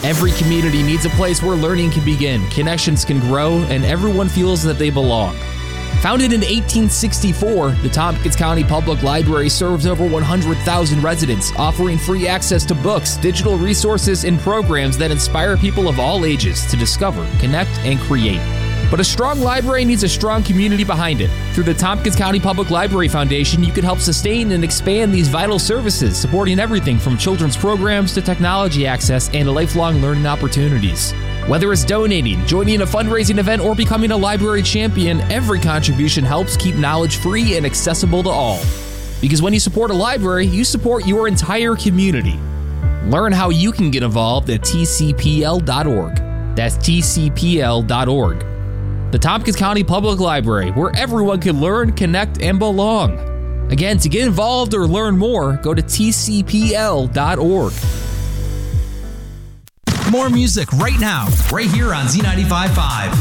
Every community needs a place where learning can begin, connections can grow, and everyone feels that they belong. Founded in 1864, the Tompkins County Public Library serves over 100,000 residents, offering free access to books, digital resources, and programs that inspire people of all ages to discover, connect, and create. But a strong library needs a strong community behind it. Through the Tompkins County Public Library Foundation, you can help sustain and expand these vital services, supporting everything from children's programs to technology access and lifelong learning opportunities. Whether it's donating, joining a fundraising event, or becoming a library champion, every contribution helps keep knowledge free and accessible to all. Because when you support a library, you support your entire community. Learn how you can get involved at tcpl.org. That's tcpl.org. The Tompkins County Public Library, where everyone can learn, connect, and belong. Again, to get involved or learn more, go to tcpl.org. More music right now, right here on Z95.5.